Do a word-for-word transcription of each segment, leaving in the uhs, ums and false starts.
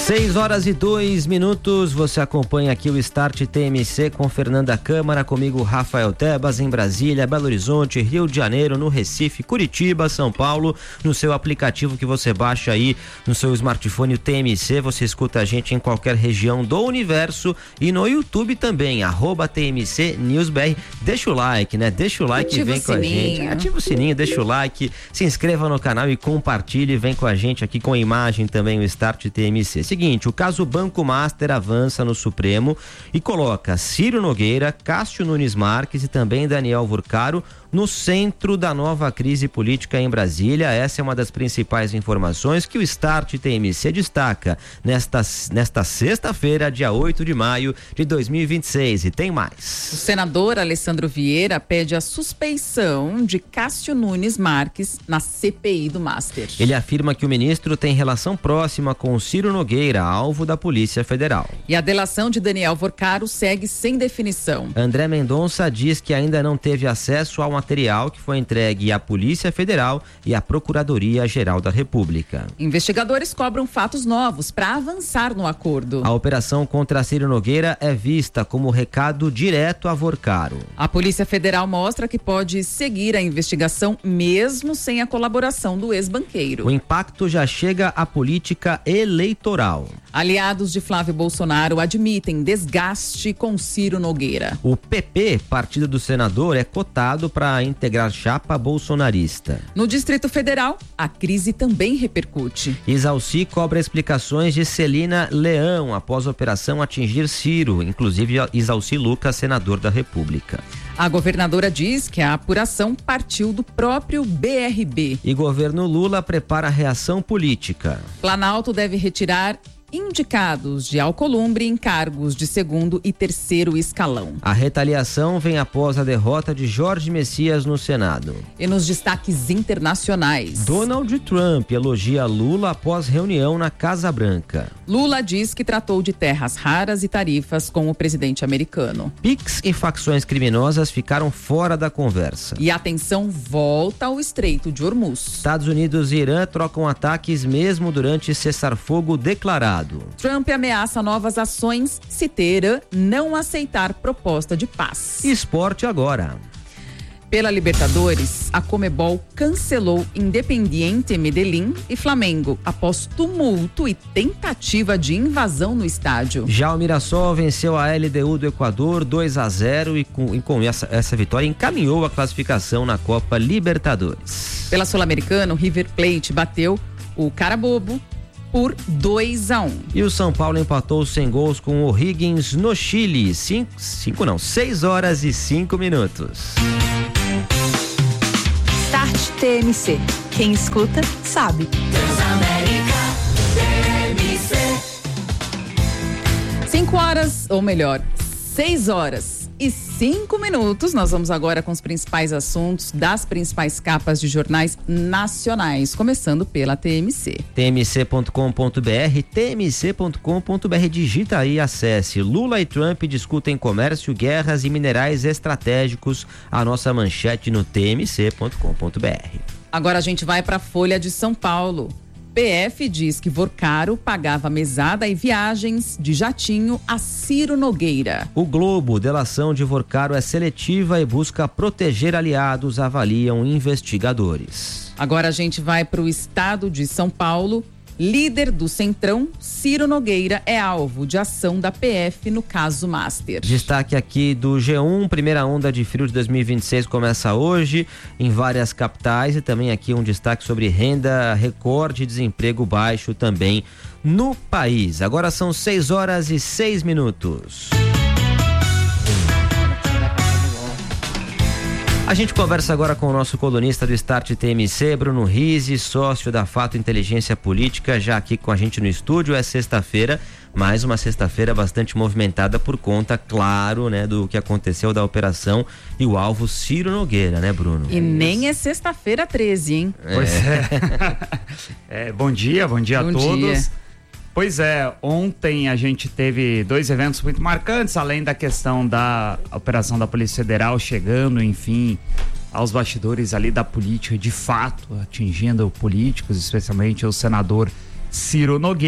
seis horas e dois minutos, você acompanha aqui o Start T M C com Fernanda Câmara, comigo Rafael Tebas, em Brasília, Belo Horizonte, Rio de Janeiro, no Recife, Curitiba, São Paulo, no seu aplicativo que você baixa aí no seu smartphone, o T M C, você escuta a gente em qualquer região do universo e no YouTube também, arroba T M C News B R. Deixa o like, né? Deixa o like e vem com a gente. Ativa o sininho, deixa o like, se inscreva no canal e compartilhe, vem com a gente aqui com imagem também o Start T M C. Seguinte, o caso Banco Master avança no Supremo e coloca Ciro Nogueira, Cássio Nunes Marques e também Daniel Vorcaro no centro da nova crise política em Brasília. Essa é uma das principais informações que o Start T M C destaca nesta, nesta sexta-feira, dia oito de maio de dois mil e vinte e seis. E tem mais. O senador Alessandro Vieira pede a suspeição de Cássio Nunes Marques na C P I do Master. Ele afirma que o ministro tem relação próxima com Ciro Nogueira, alvo da Polícia Federal. E a delação de Daniel Vorcaro segue sem definição. André Mendonça diz que ainda não teve acesso ao material que foi entregue à Polícia Federal e à Procuradoria-Geral da República. Investigadores cobram fatos novos para avançar no acordo. A operação contra Ciro Nogueira é vista como recado direto a Vorcaro. A Polícia Federal mostra que pode seguir a investigação mesmo sem a colaboração do ex-banqueiro. O impacto já chega à política eleitoral. Aliados de Flávio Bolsonaro admitem desgaste com Ciro Nogueira. O P P, partido do senador, é cotado para integrar chapa bolsonarista. No Distrito Federal, a crise também repercute. Isalci cobra explicações de Celina Leão após a operação atingir Ciro, inclusive Isalci Lucas, senador da República. A governadora diz que a apuração partiu do próprio B R B. E governo Lula prepara reação política. Planalto deve retirar indicados de Alcolumbre em cargos de segundo e terceiro escalão. A retaliação vem após a derrota de Jorge Messias no Senado. E nos destaques internacionais, Donald Trump elogia Lula após reunião na Casa Branca. Lula diz que tratou de terras raras e tarifas com o presidente americano. Pix e facções criminosas ficaram fora da conversa. E a tensão volta ao Estreito de Hormuz. Estados Unidos e Irã trocam ataques mesmo durante cessar-fogo declarado. Trump ameaça novas ações se Teherã não aceitar proposta de paz. Esporte agora. Pela Libertadores, a Conmebol cancelou Independiente Medellín e Flamengo após tumulto e tentativa de invasão no estádio. Já o Mirassol venceu a L D U do Equador dois a zero e com, e com essa, essa vitória encaminhou a classificação na Copa Libertadores. Pela Sul-Americana, o River Plate bateu o Carabobo por dois a um. E o São Paulo empatou sem gols com o O'Higgins no Chile. Cinco, cinco não, seis horas e cinco minutos. Start T M C. Quem escuta, sabe. Transamérica T M C. Cinco horas, ou melhor, seis horas e cinco minutos. Nós vamos agora com os principais assuntos das principais capas de jornais nacionais, começando pela T M C. T M C ponto com ponto B R, T M C ponto com ponto B R, digita aí, acesse. Lula e Trump discutem comércio, guerras e minerais estratégicos. A nossa manchete no T M C ponto com ponto B R. Agora a gente vai para a Folha de São Paulo. P F diz que Vorcaro pagava mesada e viagens de jatinho a Ciro Nogueira. O Globo, delação de Vorcaro é seletiva e busca proteger aliados, avaliam investigadores. Agora a gente vai para o estado de São Paulo. Líder do Centrão, Ciro Nogueira é alvo de ação da P F no caso Master. Destaque aqui do G um, primeira onda de frio de dois mil e vinte e seis começa hoje em várias capitais e também aqui um destaque sobre renda recorde e desemprego baixo também no país. Agora são seis horas e seis minutos. A gente conversa agora com o nosso colunista do Start T M C, Bruno Rizzi, sócio da Fato Inteligência Política, já aqui com a gente no estúdio. É sexta-feira, mais uma sexta-feira bastante movimentada por conta, claro, né, do que aconteceu da operação e o alvo Ciro Nogueira, né, Bruno? E nem é sexta-feira treze, hein? É. Pois é. É. Bom dia, bom dia bom a todos. Dia. Pois é, ontem a gente teve dois eventos muito marcantes, além da questão da operação da Polícia Federal chegando, enfim, aos bastidores ali da política, de fato, atingindo políticos, especialmente o senador Ciro Nogueira.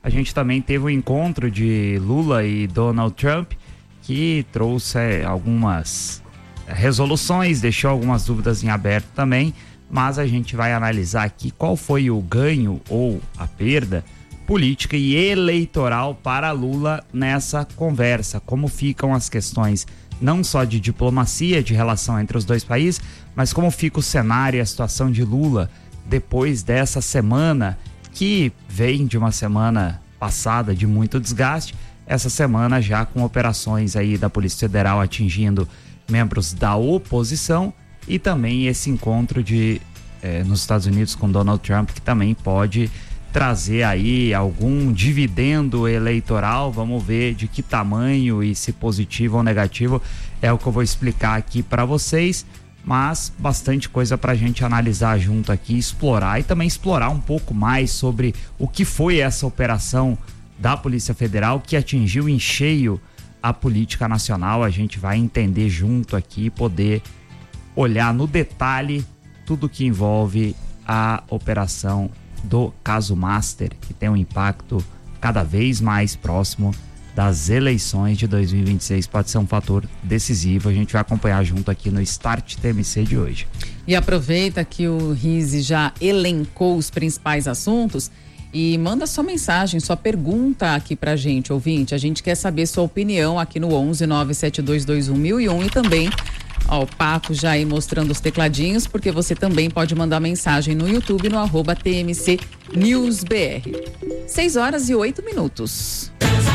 a gente também teve um encontro de Lula e Donald Trump, que trouxe é, algumas resoluções, deixou algumas dúvidas em aberto também, mas a gente vai analisar aqui qual foi o ganho ou a perda política e eleitoral para Lula nessa conversa, como ficam as questões não só de diplomacia, de relação entre os dois países, mas como fica o cenário e a situação de Lula depois dessa semana, que vem de uma semana passada de muito desgaste, essa semana já com operações aí da Polícia Federal atingindo membros da oposição e também esse encontro de eh, nos Estados Unidos com Donald Trump, que também pode trazer aí algum dividendo eleitoral. Vamos ver de que tamanho e se positivo ou negativo, é o que eu vou explicar aqui para vocês, mas bastante coisa para a gente analisar junto aqui, explorar e também explorar um pouco mais sobre o que foi essa operação da Polícia Federal que atingiu em cheio a política nacional. A gente vai entender junto aqui, poder olhar no detalhe tudo que envolve a operação do caso Master, que tem um impacto cada vez mais próximo das eleições de dois mil e vinte e seis, pode ser um fator decisivo. A gente vai acompanhar junto aqui no Start T M C de hoje. E aproveita que o Rizzi já elencou os principais assuntos e manda sua mensagem, sua pergunta aqui pra gente, ouvinte. A gente quer saber sua opinião aqui no onze nove sete dois dois um mil e um e também, ó, o Paco já aí mostrando os tecladinhos, porque você também pode mandar mensagem no YouTube no arroba T M C News B R. seis horas e oito minutos.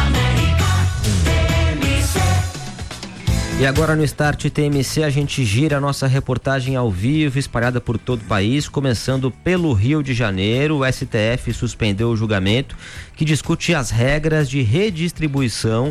E agora no Start T M C a gente gira a nossa reportagem ao vivo, espalhada por todo o país, começando pelo Rio de Janeiro. O S T F suspendeu o julgamento que discute as regras de redistribuição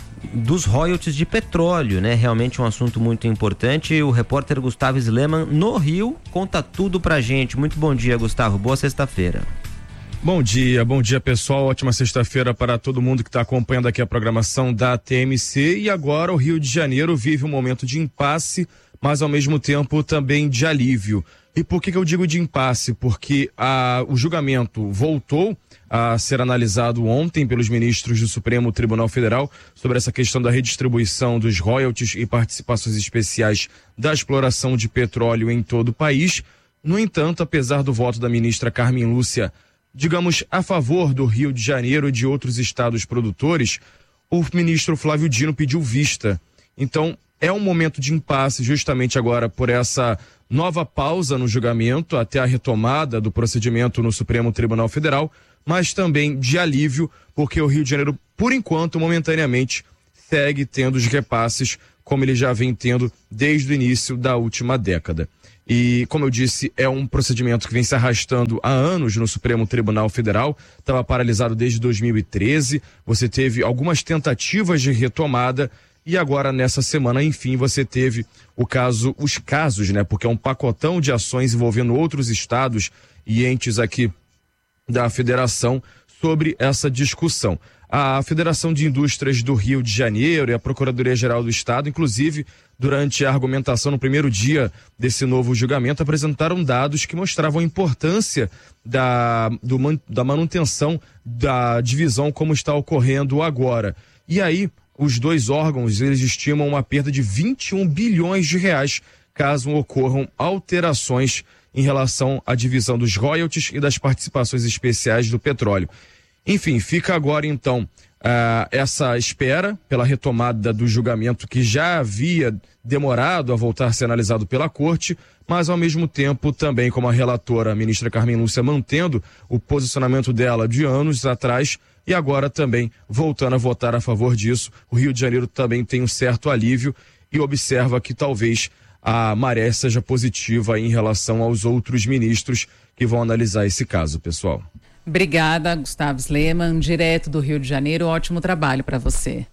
dos royalties de petróleo, né? Realmente um assunto muito importante. O repórter Gustavo Sleman, no Rio, conta tudo pra gente. Muito bom dia, Gustavo. Boa sexta-feira. Bom dia, bom dia pessoal, ótima sexta-feira para todo mundo que está acompanhando aqui a programação da T M C. E agora o Rio de Janeiro vive um momento de impasse, mas ao mesmo tempo também de alívio. E por que que eu digo de impasse? Porque a, o julgamento voltou a ser analisado ontem pelos ministros do Supremo Tribunal Federal sobre essa questão da redistribuição dos royalties e participações especiais da exploração de petróleo em todo o país. No entanto, apesar do voto da ministra Carmen Lúcia, digamos, a favor do Rio de Janeiro e de outros estados produtores, o ministro Flávio Dino pediu vista. Então, é um momento de impasse justamente agora por essa nova pausa no julgamento até a retomada do procedimento no Supremo Tribunal Federal, mas também de alívio, porque o Rio de Janeiro, por enquanto, momentaneamente, segue tendo os repasses como ele já vem tendo desde o início da última década. E, como eu disse, é um procedimento que vem se arrastando há anos no Supremo Tribunal Federal, estava paralisado desde dois mil e treze, você teve algumas tentativas de retomada e agora nessa semana, enfim, você teve o caso, os casos, né? Porque é um pacotão de ações envolvendo outros estados e entes aqui da federação sobre essa discussão. A Federação de Indústrias do Rio de Janeiro e a Procuradoria-Geral do Estado, inclusive, durante a argumentação no primeiro dia desse novo julgamento, apresentaram dados que mostravam a importância da, do, da manutenção da divisão como está ocorrendo agora. E aí, os dois órgãos, eles estimam uma perda de vinte e um bilhões de reais caso ocorram alterações em relação à divisão dos royalties e das participações especiais do petróleo. Enfim, fica agora então uh, essa espera pela retomada do julgamento que já havia demorado a voltar a ser analisado pela corte, mas ao mesmo tempo também, como a relatora, a ministra Carmen Lúcia, mantendo o posicionamento dela de anos atrás e agora também voltando a votar a favor disso. O Rio de Janeiro também tem um certo alívio e observa que talvez a maré seja positiva em relação aos outros ministros que vão analisar esse caso, pessoal. Obrigada, Gustavo Sleman, direto do Rio de Janeiro. Ótimo trabalho para você.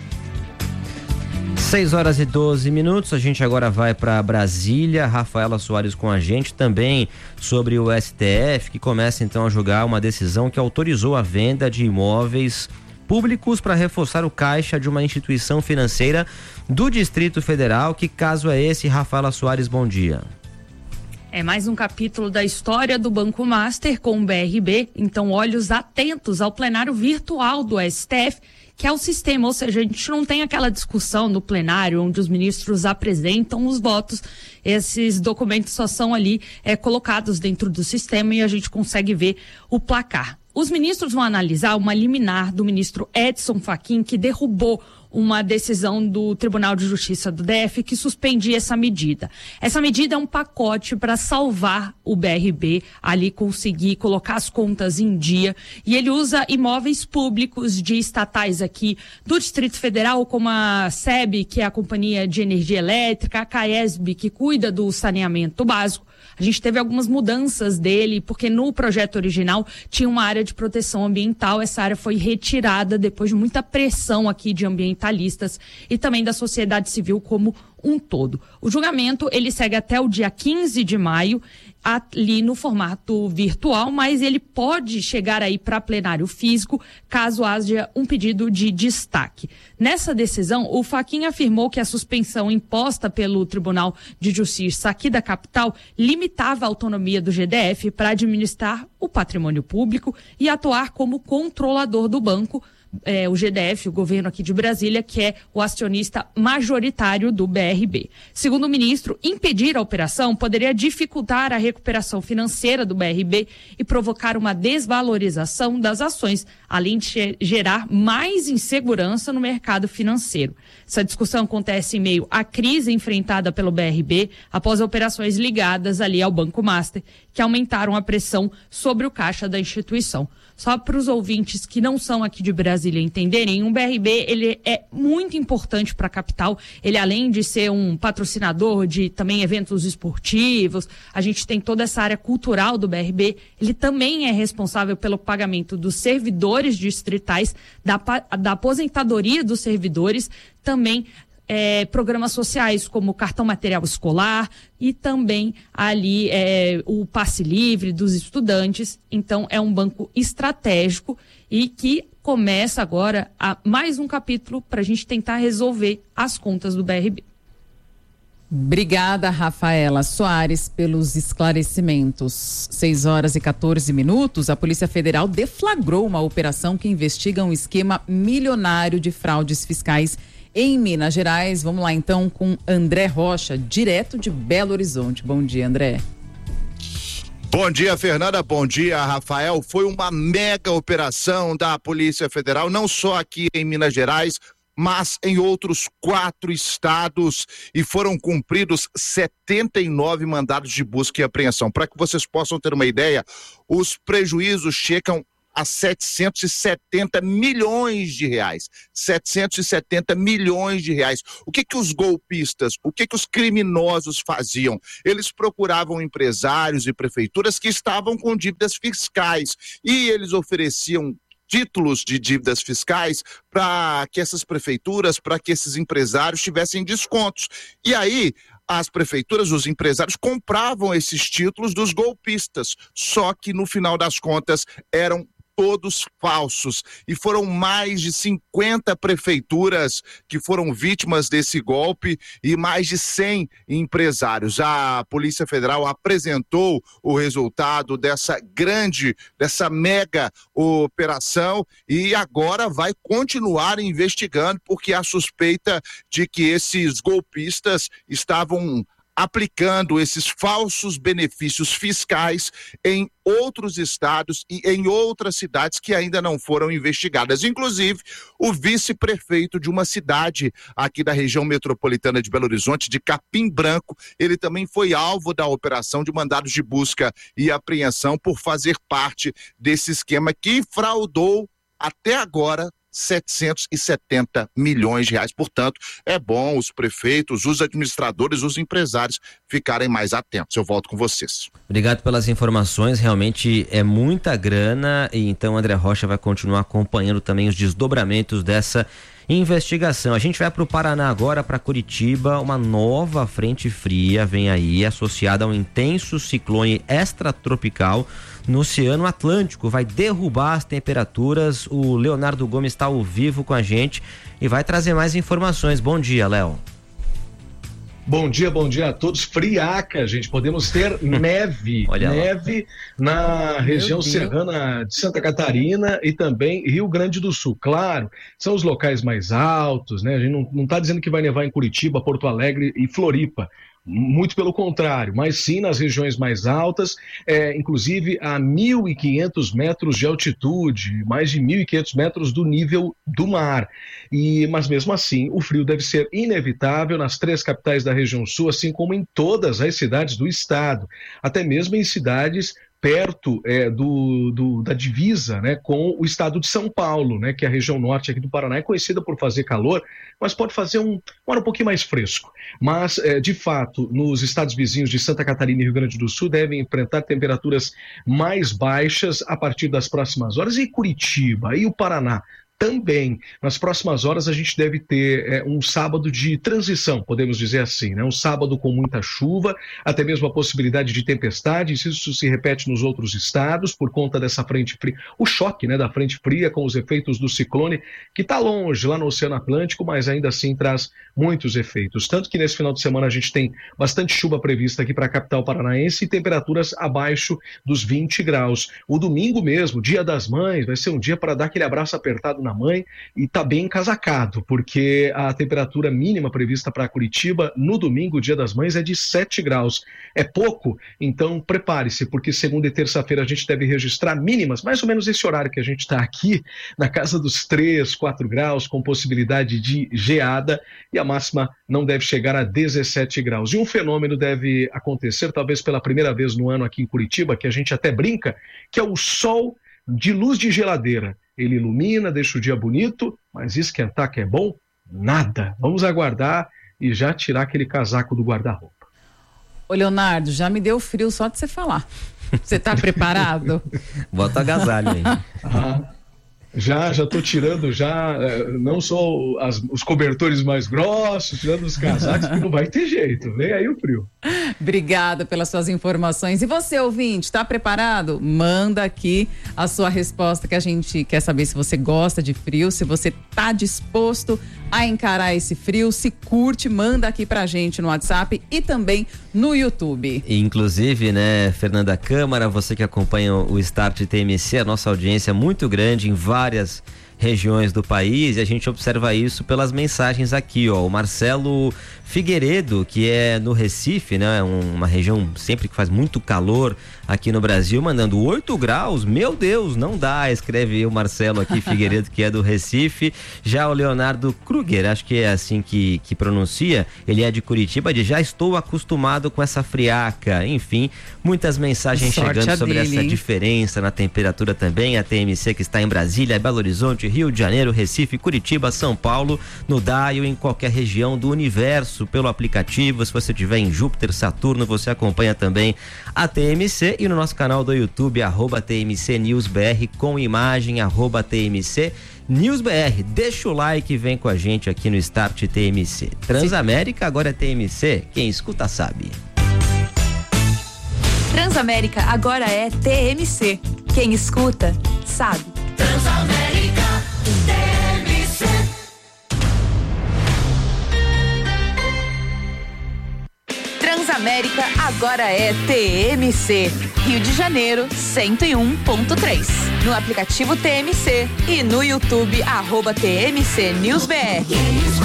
seis horas e doze minutos, a gente agora vai para Brasília. Rafaela Soares com a gente também sobre o S T F, que começa então a julgar uma decisão que autorizou a venda de imóveis públicos para reforçar o caixa de uma instituição financeira do Distrito Federal. Que caso é esse, Rafaela Soares? Bom dia. É mais um capítulo da história do Banco Master com o B R B, então olhos atentos ao plenário virtual do S T F, que é o sistema, ou seja, a gente não tem aquela discussão no plenário onde os ministros apresentam os votos, esses documentos só são ali é, colocados dentro do sistema e a gente consegue ver o placar. Os ministros vão analisar uma liminar do ministro Edson Fachin, que derrubou uma decisão do Tribunal de Justiça do D F que suspendia essa medida. Essa medida é um pacote para salvar o B R B, ali conseguir colocar as contas em dia, e ele usa imóveis públicos de estatais aqui do Distrito Federal, como a S E B, que é a Companhia de Energia Elétrica, a CAESB, que cuida do saneamento básico. A gente teve algumas mudanças dele, porque no projeto original tinha uma área de proteção ambiental, essa área foi retirada depois de muita pressão aqui de ambientalistas e também da sociedade civil como um todo. O julgamento, ele segue até o dia quinze de maio, ali no formato virtual, mas ele pode chegar aí para plenário físico, caso haja um pedido de destaque. Nessa decisão, o Fachin afirmou que a suspensão imposta pelo Tribunal de Justiça aqui da capital limitava a autonomia do G D F para administrar o patrimônio público e atuar como controlador do banco. É, o G D F, o governo aqui de Brasília, que é o acionista majoritário do B R B. Segundo o ministro, impedir a operação poderia dificultar a recuperação financeira do B R B e provocar uma desvalorização das ações, além de gerar mais insegurança no mercado financeiro. Essa discussão acontece em meio à crise enfrentada pelo B R B após operações ligadas ali ao Banco Master, que aumentaram a pressão sobre o caixa da instituição. Só para os ouvintes que não são aqui de Brasília entenderem, o B R B ele é muito importante para a capital. Ele, além de ser um patrocinador de também eventos esportivos, a gente tem toda essa área cultural do B R B. Ele também é responsável pelo pagamento dos servidores distritais, da, da aposentadoria dos servidores, também É, programas sociais como cartão material escolar e também ali é, o passe livre dos estudantes. Então é um banco estratégico e que começa agora a mais um capítulo para a gente tentar resolver as contas do B R B. Obrigada, Rafaela Soares, pelos esclarecimentos. seis horas e quatorze minutos, a Polícia Federal deflagrou uma operação que investiga um esquema milionário de fraudes fiscais em Minas Gerais. Vamos lá então com André Rocha, direto de Belo Horizonte. Bom dia, André. Bom dia, Fernanda. Bom dia, Rafael. Foi uma mega operação da Polícia Federal, não só aqui em Minas Gerais, mas em outros quatro estados, e foram cumpridos setenta e nove mandados de busca e apreensão. Para que vocês possam ter uma ideia, os prejuízos chegam a setecentos e setenta milhões de reais. setecentos e setenta milhões de reais. O que que os golpistas, o que que os criminosos faziam? Eles procuravam empresários e prefeituras que estavam com dívidas fiscais e eles ofereciam títulos de dívidas fiscais para que essas prefeituras, para que esses empresários tivessem descontos. E aí as prefeituras, os empresários compravam esses títulos dos golpistas, só que no final das contas eram todos falsos, e foram mais de cinquenta prefeituras que foram vítimas desse golpe e mais de cem empresários. A Polícia Federal apresentou o resultado dessa grande, dessa mega operação e agora vai continuar investigando, porque há suspeita de que esses golpistas estavam aplicando esses falsos benefícios fiscais em outros estados e em outras cidades que ainda não foram investigadas. Inclusive, o vice-prefeito de uma cidade aqui da região metropolitana de Belo Horizonte, de Capim Branco, ele também foi alvo da operação de mandados de busca e apreensão por fazer parte desse esquema que fraudou até agora setecentos e setenta milhões de reais. Portanto, é bom os prefeitos, os administradores, os empresários ficarem mais atentos. Eu volto com vocês. Obrigado pelas informações, realmente é muita grana, e então André Rocha vai continuar acompanhando também os desdobramentos dessa investigação. A gente vai para o Paraná agora, para Curitiba. Uma nova frente fria vem aí, associada a um intenso ciclone extratropical no Oceano Atlântico. Vai derrubar as temperaturas. O Leonardo Gomes está ao vivo com a gente e vai trazer mais informações. Bom dia, Léo. Bom dia, bom dia a todos. Friaca, gente. Podemos ter neve. Olha neve na região serrana de Santa Catarina e também Rio Grande do Sul. Claro, são os locais mais altos, né? A gente não está dizendo que vai nevar em Curitiba, Porto Alegre e Floripa. Muito pelo contrário, mas sim nas regiões mais altas, é, inclusive a mil e quinhentos metros de altitude, mais de mil e quinhentos metros do nível do mar. E, mas mesmo assim, o frio deve ser inevitável nas três capitais da região sul, assim como em todas as cidades do estado, até mesmo em cidades perto é, do, do, da divisa, né, com o estado de São Paulo, né, que é a região norte aqui do Paraná é conhecida por fazer calor, mas pode fazer um, um ar um pouquinho mais fresco. Mas, é, de fato, nos estados vizinhos de Santa Catarina e Rio Grande do Sul devem enfrentar temperaturas mais baixas a partir das próximas horas. E Curitiba e o Paraná também. Nas próximas horas a gente deve ter é, um sábado de transição, podemos dizer assim, né? Um sábado com muita chuva, até mesmo a possibilidade de tempestades. Isso se repete nos outros estados por conta dessa frente fria, o choque, né, da frente fria com os efeitos do ciclone, que está longe lá no Oceano Atlântico, mas ainda assim traz muitos efeitos. Tanto que nesse final de semana a gente tem bastante chuva prevista aqui para a capital paranaense e temperaturas abaixo dos vinte graus. O domingo mesmo, Dia das Mães, vai ser um dia para dar aquele abraço apertado na mãe e tá bem encasacado, porque a temperatura mínima prevista para Curitiba no domingo, Dia das Mães, é de sete graus. É pouco? Então prepare-se, porque segunda e terça-feira a gente deve registrar mínimas, mais ou menos esse horário que a gente está aqui, na casa dos três, quatro graus, com possibilidade de geada, e a máxima não deve chegar a dezessete graus. E um fenômeno deve acontecer, talvez pela primeira vez no ano aqui em Curitiba, que a gente até brinca, que é o sol de luz de geladeira. Ele ilumina, deixa o dia bonito, mas esquentar que é bom? Nada. Vamos aguardar e já tirar aquele casaco do guarda-roupa. Ô Leonardo, já me deu frio só de você falar. Você tá preparado? Bota agasalho aí. Ah, já, já tô tirando já, não só as, os cobertores mais grossos, tirando os casacos, que não vai ter jeito. Vem aí o frio. Obrigada pelas suas informações. E você, ouvinte, está preparado? Manda aqui a sua resposta, que a gente quer saber se você gosta de frio, se você está disposto a encarar esse frio, se curte, manda aqui pra gente no WhatsApp e também no YouTube. Inclusive, né, Fernanda Câmara, você que acompanha o Start T M C, a nossa audiência é muito grande em várias regiões do país, e a gente observa isso pelas mensagens aqui, ó. O Marcelo Figueiredo, que é no Recife, né, uma região sempre que faz muito calor aqui no Brasil, mandando oito graus, meu Deus, não dá, escreve o Marcelo aqui, Figueiredo, que é do Recife. Já o Leonardo Kruger, acho que é assim que, que pronuncia, ele é de Curitiba, diz, já estou acostumado com essa friaca. Enfim, muitas mensagens Sorte chegando sobre dele, essa hein? diferença na temperatura também. A T M C que está em Brasília, Belo Horizonte, Rio de Janeiro, Recife, Curitiba, São Paulo, no Dial, em qualquer região do universo, pelo aplicativo. Se você estiver em Júpiter, Saturno, você acompanha também a T M C, e no nosso canal do YouTube, arroba T M C News B R, com imagem, arroba T M C News B R. Deixa o like e vem com a gente aqui no Start T M C. Transamérica agora é T M C, quem escuta sabe. Transamérica agora é T M C. Quem escuta, sabe. Transamérica T M C. Transamérica agora é T M C. Rio de Janeiro, cento e um ponto três. No aplicativo T M C e no YouTube, arroba T M C News B R.